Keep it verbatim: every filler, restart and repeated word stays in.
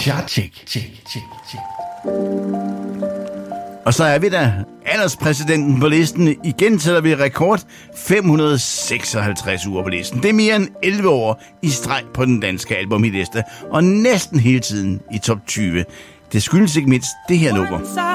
Chartcheck. Check, check, check. Og så er vi der. Alderspræsidenten på listen. Igen sætter vi rekord. fem hundrede seksoghalvtreds uger på listen. Det er mere end elleve år i streg på den danske albumhitliste. Og næsten hele tiden i top tyve. Det skyldes ikke mindst det her nummer.